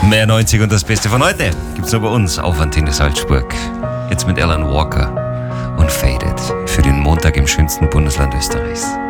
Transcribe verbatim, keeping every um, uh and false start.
Mehr neunzig und das Beste von heute gibt's nur bei uns auf Antenne Salzburg. Jetzt mit Alan Walker und Faded für den Montag im schönsten Bundesland Österreichs.